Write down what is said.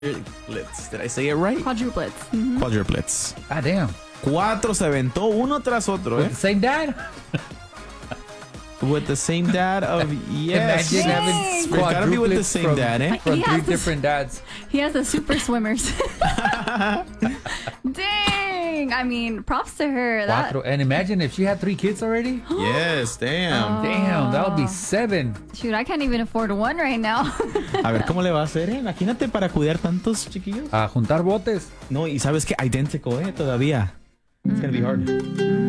Quadruplets. Did I say it right? Quadruplets. Mm-hmm. Quadruplets. Ah, damn. 4 se aventó uno tras otro, With the same dad? With the same dad of yes. Imagine having Dang. It's gotta be with the quadruplets same from, dad, eh? from He three has this- different dads. He has the super swimmers. Dang. I mean, props to her. That, Cuatro. And imagine if she had 3 kids already. Yes, damn. Damn, that would be 7. shoot, I can't even afford one right now. A ver, ¿cómo le va a hacer, eh? Imagínate para cuidar tantos chiquillos. A juntar botes. No, y sabes que idéntico, todavía. It's gonna be hard.